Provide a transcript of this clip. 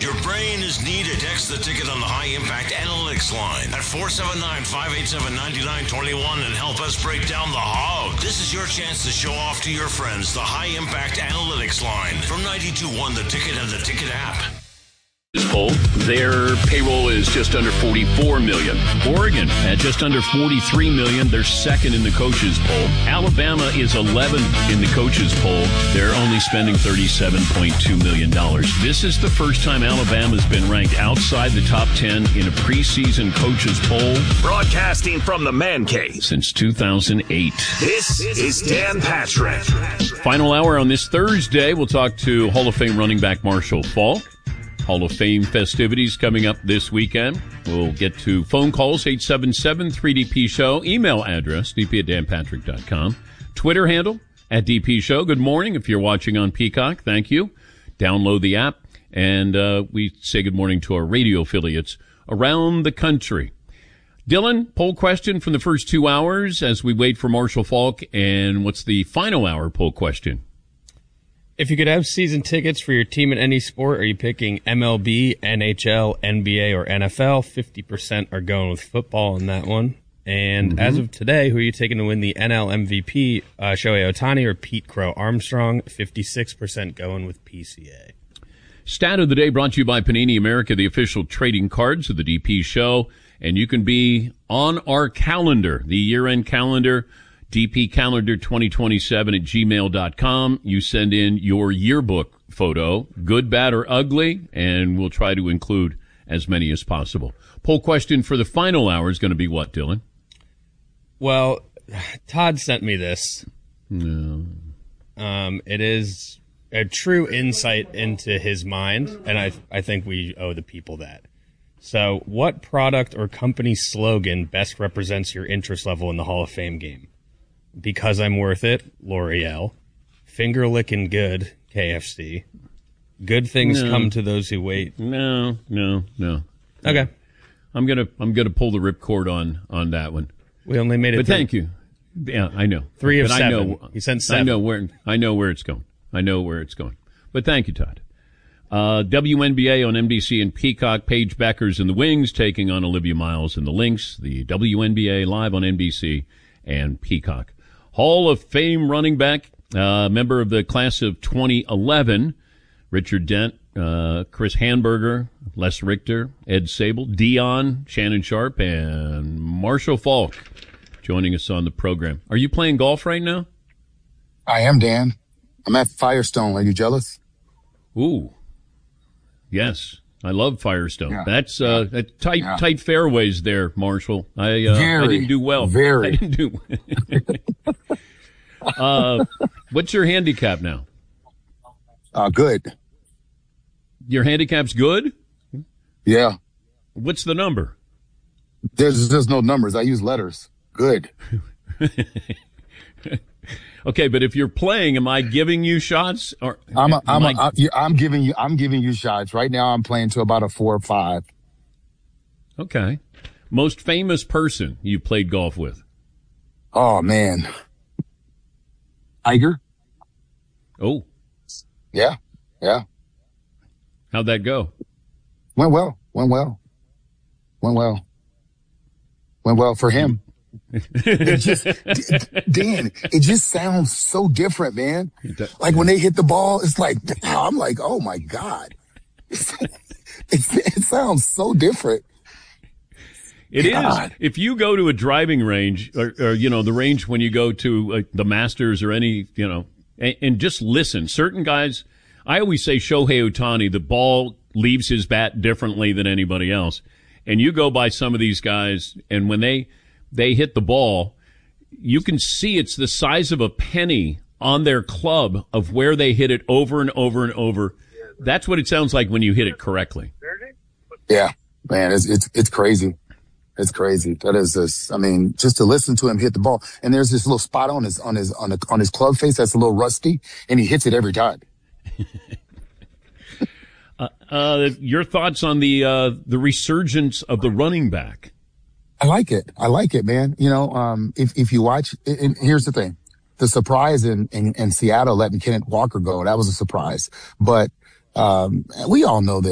Your brain is needed. Text the ticket on the High Impact Analytics line at 479-587-9921 and help us break down the hog. This is your chance to show off to your friends the High Impact Analytics line from 92.1 The Ticket and the Ticket app. Poll. Their payroll is just under $44 million. Oregon at just under $43 million. They're second in the coaches poll. Alabama is 11th in the coaches poll. They're only spending $37.2 million. This is the first time Alabama's been ranked outside the top 10 in a preseason coaches poll. Broadcasting from the Man Cave since 2008. This is Dan Patrick. Final hour on this Thursday. We'll talk to Hall of Fame running back Marshall Faulk. Hall of Fame festivities coming up this weekend. We'll get to phone calls, 877-3DP-SHOW. Email address, dp@danpatrick.com. Twitter handle, @DP-SHOW. Good morning if you're watching on Peacock. Thank you. Download the app. And we say good morning to our radio affiliates around the country. Dylan, poll question from the first 2 hours as we wait for Marshall Faulk. And what's the final hour poll question? If you could have season tickets for your team in any sport, are you picking MLB, NHL, NBA, or NFL? 50% are going with football in that one. And as of today, who are you taking to win the NL MVP? Shohei Ohtani or Pete Crow Armstrong? 56% going with PCA. Stat of the day brought to you by Panini America, the official trading cards of the DP Show. And you can be on our calendar, the year-end calendar, dpcalendar 2027 at gmail.com. You send in your yearbook photo, good, bad, or ugly, and we'll try to include as many as possible. Poll question for the final hour is going to be what, Dylan? Well, Todd sent me this. No. It is a true insight into his mind, and I think we owe the people that. So, what product or company slogan best represents your interest level in the Hall of Fame game? Because I'm worth it, L'Oreal. Finger licking good, KFC. Good things come to those who wait. No. Okay. I'm gonna pull the ripcord on that one. We only made it. But thank you. Yeah, I know. 3 of but 7. He sent 7. I know where it's going. But thank you, Todd. WNBA on NBC and Peacock. Paige Becker's in the wings, taking on Olivia Miles in the Lynx. The WNBA live on NBC and Peacock. Hall of Fame running back, member of the class of 2011, Richard Dent, Chris Hanberger, Les Richter, Ed Sable, Dion, Shannon Sharp, and Marshall Faulk joining us on the program. Are you playing golf right now? I am, Dan. I'm at Firestone. Are you jealous? Ooh. Yes. I love Firestone. Yeah. That's tight fairways there, Marshall. I didn't do well. I didn't do. What's your handicap now? Good. Your handicap's good? Yeah. What's the number? There's no numbers. I use letters. Good. Okay, but if you're playing, am I giving you shots? Or I'm giving you shots. Right now I'm playing to about a 4 or 5. Okay. Most famous person you played golf with? Oh man. Tiger? Oh. Yeah. How'd that go? Went well for him. it just sounds so different, man. Like when they hit the ball, it's like, I'm like, oh my God. It sounds so different. It God. Is. If you go to a driving range or the range when you go to the Masters or any, and just listen, certain guys, I always say Shohei Ohtani, the ball leaves his bat differently than anybody else. And you go by some of these guys and when they hit the ball, you can see it's the size of a penny on their club of where they hit it over and over and over. That's what it sounds like when you hit it correctly. Yeah, man, it's crazy. It's crazy. That is this. I mean, just to listen to him hit the ball, and there's this little spot on his club face that's a little rusty, and he hits it every time. Your thoughts on the resurgence of the running back? I like it, man. If you watch, and here's the thing, the surprise in Seattle letting Kenneth Walker go, that was a surprise. But we all know that